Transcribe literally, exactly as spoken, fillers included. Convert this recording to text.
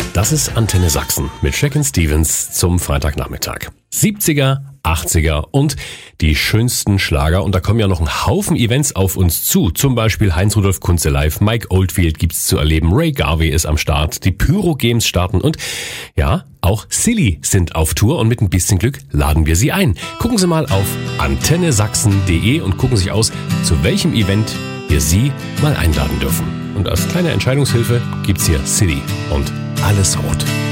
Das ist Antenne Sachsen mit Shakin' Stevens zum Freitagnachmittag. siebziger, achtziger und die schönsten Schlager. Und da kommen ja noch ein Haufen Events auf uns zu. Zum Beispiel Heinz-Rudolf Kunze live, Mike Oldfield gibt's zu erleben, Ray Garvey ist am Start, die Pyro Games starten und ja, auch Silly sind auf Tour und mit ein bisschen Glück laden wir Sie ein. Gucken Sie mal auf antenne sachsen punkt de und gucken sich aus, zu welchem Event wir Sie mal einladen dürfen. Und als kleine Entscheidungshilfe gibt's hier Silly und Alles rot.